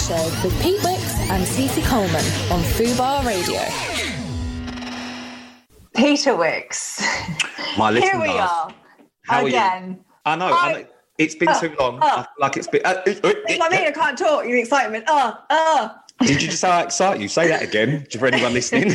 Show with Pete Wicks and Cece Coleman on Fubar Radio. Peter Wicks. My little Here we love. are. How again. I know. It's been too long. I feel like it's been... I can't talk. The excitement. Did you just say I excite you? Say that again for anyone listening.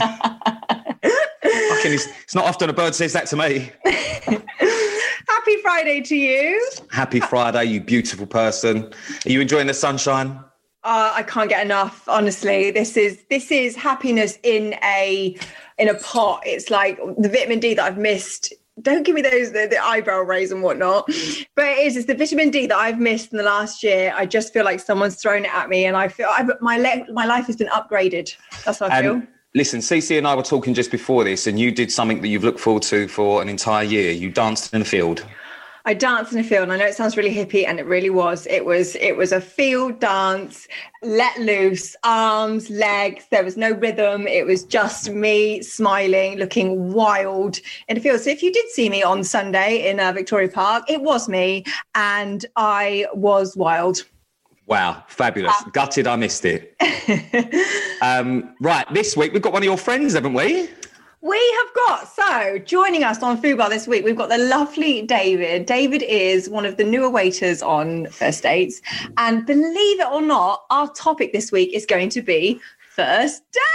It's not often a bird says that to me. Happy Friday to you. Happy Friday, you beautiful person. Are you enjoying the sunshine? I can't get enough, honestly. This is happiness in a pot. It's like the vitamin D that I've missed. Don't give me those the eyebrow raise and whatnot. But it's the vitamin D that I've missed in the last year. I just feel like someone's thrown it at me, and I feel my life has been upgraded. That's how I feel. Listen, Cece and I were talking just before this, and you did something that you've looked forward to for an entire year. You danced in a field. I danced in a field, and I know it sounds really hippie, and it really was. It was a field dance, let loose, arms, legs. There was no rhythm. It was just me smiling, looking wild in a field. So if you did see me on Sunday in Victoria Park, it was me, and I was wild. Wow, fabulous. Gutted I missed it. Right, this week we've got one of your friends, haven't we? We have got, so joining us on Fubar this week, we've got the lovely David. David is one of the newer waiters on First Dates. And believe it or not, our topic this week is going to be first